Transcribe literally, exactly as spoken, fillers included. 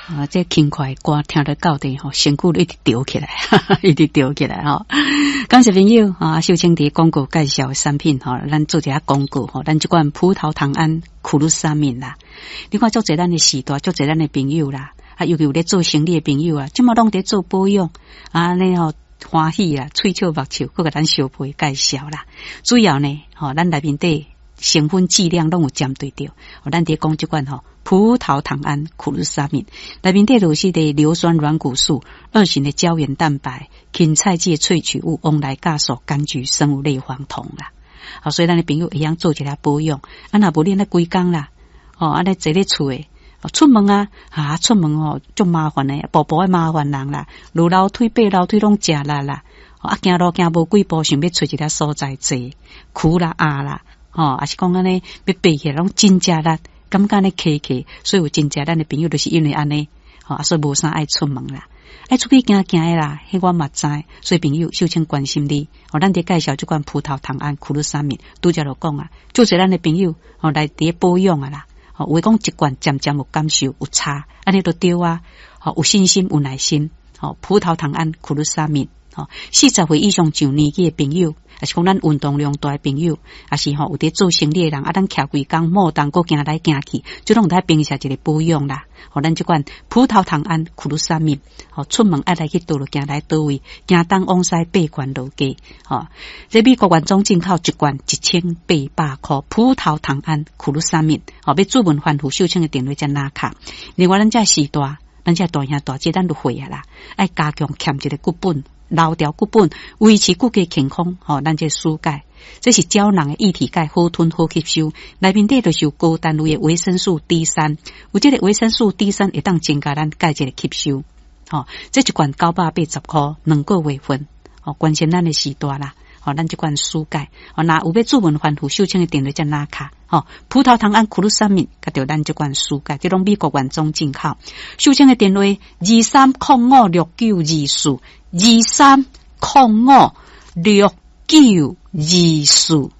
啊，这轻快歌听得到的吼，身躯一直吊起来，哈哈，一直吊起来吼。感谢朋友啊，秀清伫广告介绍产品吼，咱做一下广告吼，咱这款葡萄糖胺苦鲁沙敏啦，你看做侪咱的时代，做侪咱的朋友啦，啊，尤其有咧做生理的朋友啊，即马拢伫做保养啊，尼吼欢喜啦，喙笑目笑，佮甲咱小配介绍啦。主要呢，吼，咱内面底成分剂量拢有针对着，哦，咱伫讲即款吼。葡萄糖胺苦鲁沙敏内面底就是的硫酸软骨素、二型的胶原蛋白、芹菜剂萃取物、翁来酵素、柑橘生物类黄酮啦。好，所以咱的朋友会晓做一下保养，啊，若无练咧规工啦，哦，啊，咧坐咧厝诶，出门啊，啊，出门哦，足麻烦诶，步步诶麻烦人啦，路楼梯、爬楼梯拢食力啦，啊，行路行无几步，想要找一个所在坐，苦啦、压啦，哦，还是讲安尼要爬起来拢真食力。感觉呢客客，所以有真正咱的朋友就是因为安尼，吼，所以无啥爱出门啦，爱出去行行的啦，迄我嘛知，所以朋友秀清关心你，哦，咱伫介绍这款葡萄糖胺苦鲁沙敏，拄则就讲啊，做者咱的朋友，哦，来伫保养啊啦，哦，有讲一罐渐渐有感受有差，安尼都对啊，哦，有信心有耐心，哦，葡萄糖胺苦鲁沙敏。哦，四十岁以上上年纪的朋友，还是讲咱运动量大的朋友，还是吼有伫做生理的人，啊，咱徛规工，莫当个行来行去，就拢在平时一个保养啦。吼，咱即款葡萄糖胺苦鲁沙敏，吼，出门爱来去倒落行来倒位，行东往西八关路街，吼，这美国原装进口一罐一千八百块，葡萄糖胺苦鲁沙敏，吼，要注文反复秀清的电话才拿卡。另外，咱这时代，咱这大兄大姐，咱都会啊啦，爱加强欠一个骨本。老调骨本维持骨骼健康，吼、哦，咱这输钙，这是胶囊的液体钙，好吞好吸收。内面底就是有高单位的维生素 D 三，有这个维生素 D 三会当增加咱钙质的吸收。吼、哦，这一罐九百八十块，两个月份，吼、哦，关心咱的时代啦。吼、哦，咱这罐输钙，哦，那有要注文反复秀清的电话才拿卡。吼、哦，葡萄糖胺苦鲁沙敏，甲着咱这罐输钙，这种美国原装进口。秀清的电话二三零五六九二四。二三零五六九二四。